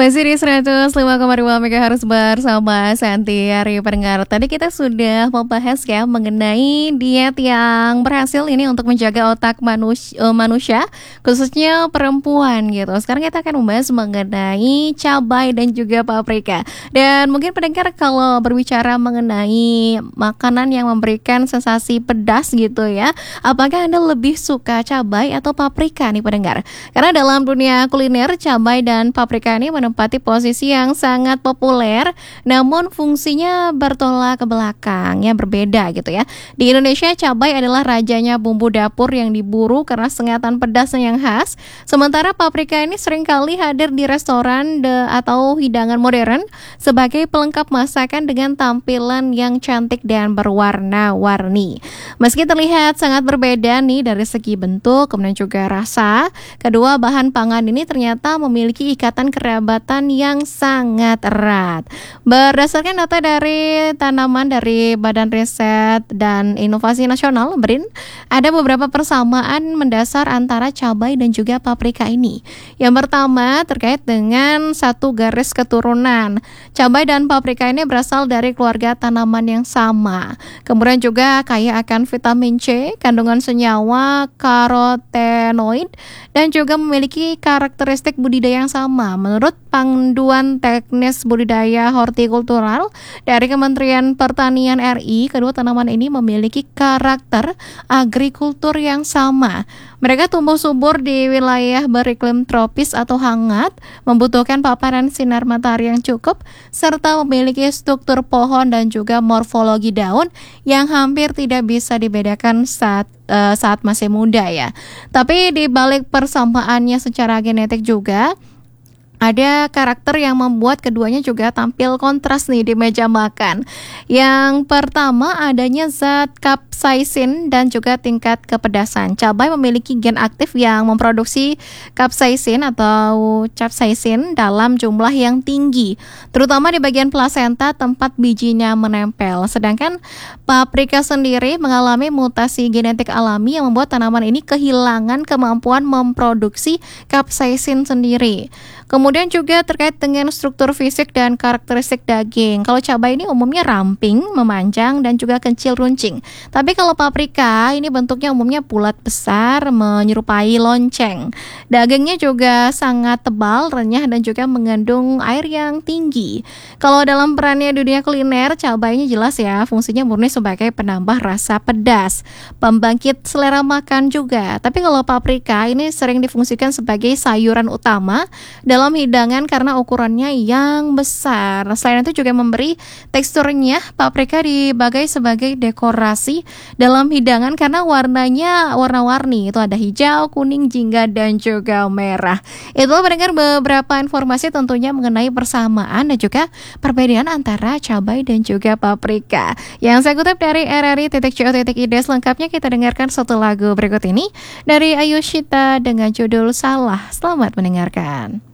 Masih di 105,2 MHz bersama Santi Hari pendengar. Tadi kita sudah membahas ya mengenai diet yang berhasil ini untuk menjaga otak manusia, khususnya perempuan gitu. Sekarang kita akan membahas mengenai cabai dan juga paprika. Dan mungkin pendengar kalau berbicara mengenai makanan yang memberikan sensasi pedas gitu ya, apakah Anda lebih suka cabai atau paprika nih pendengar? Karena dalam dunia kuliner, cabai dan paprika ini menempati posisi yang sangat populer, namun fungsinya bertolak ke belakang, ya berbeda gitu ya. Di Indonesia, cabai adalah rajanya bumbu dapur yang diburu karena sengatan pedasnya yang khas. Sementara paprika ini seringkali hadir di restoran atau hidangan modern sebagai pelengkap masakan dengan tampilan yang cantik dan berwarna-warni. Meski terlihat sangat berbeda nih dari segi bentuk, kemudian juga rasa, kedua bahan pangan ini ternyata memiliki ikatan kerabatan yang sangat erat. Berdasarkan data dari tanaman dari Badan Riset dan Inovasi Nasional (BRIN), ada beberapa persamaan mendasar antara cabai dan juga paprika ini. Yang pertama terkait dengan satu garis keturunan. Cabai dan paprika ini berasal dari keluarga tanaman yang sama. Kemudian juga kaya akan vitamin C, kandungan senyawa karotenoid, dan juga memiliki karakteristik budidaya yang sama. Menurut Panduan Teknis Budidaya Hortikultural dari Kementerian Pertanian RI, kedua tanaman ini memiliki karakter agrikultur yang sama. Mereka tumbuh subur di wilayah beriklim tropis atau hangat, membutuhkan paparan sinar matahari yang cukup, serta memiliki struktur pohon dan juga morfologi daun yang hampir tidak bisa dibedakan saat masih muda ya. Tapi di balik persamaannya secara genetik juga ada karakter yang membuat keduanya juga tampil kontras nih di meja makan. Yang pertama adanya zat capsaicin dan juga tingkat kepedasan. Cabai memiliki gen aktif yang memproduksi capsaicin atau capsaicin dalam jumlah yang tinggi, terutama di bagian plasenta tempat bijinya menempel. Sedangkan paprika sendiri mengalami mutasi genetik alami yang membuat tanaman ini kehilangan kemampuan memproduksi capsaicin sendiri. Kemudian juga terkait dengan struktur fisik dan karakteristik daging. Kalau cabai ini umumnya ramping, memanjang, dan juga kecil runcing. Tapi kalau paprika ini bentuknya umumnya bulat besar, menyerupai lonceng. Dagingnya juga sangat tebal, renyah, dan juga mengandung air yang tinggi. Kalau dalam perannya di dunia kuliner, cabainya jelas ya, fungsinya murni sebagai penambah rasa pedas, pembangkit selera makan juga. Tapi kalau paprika ini sering difungsikan sebagai sayuran utama dalam hidangan karena ukurannya yang besar. Selain itu juga memberi teksturnya, paprika dipakai sebagai dekorasi dalam hidangan karena warnanya warna-warni. Itu ada hijau, kuning, jingga, dan juga merah. Itulah pendengar beberapa informasi tentunya mengenai persamaan dan juga perbedaan antara cabai dan juga paprika. Yang saya kutip dari RRI.co.id. Selengkapnya kita dengarkan satu lagu berikut ini dari Ayushita dengan judul Salah. Selamat mendengarkan.